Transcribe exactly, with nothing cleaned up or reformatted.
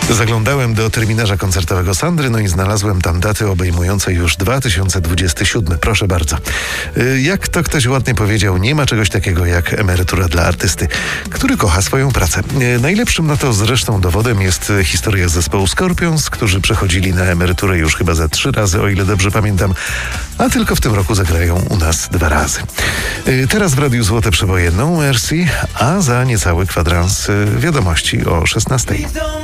Zaglądałem do terminarza koncertowego Sandry, no i znalazłem tam daty obejmujące już dwa tysiące dwudziesty siódmy. Proszę bardzo. Jak to ktoś ładnie powiedział, nie ma czegoś takiego jak emerytura dla artysty, który kocha swoją pracę. Najlepszym na to zresztą dowodem jest historia zespołu Scorpions, którzy przechodzili na emeryturę już chyba za trzy razy, o ile dobrze pamiętam, a tylko w tym roku zagrają u nas dwa razy. Teraz w Radiu Złote Przeboje No Mercy, a za niecały kwadrans wiadomości o szesnastej.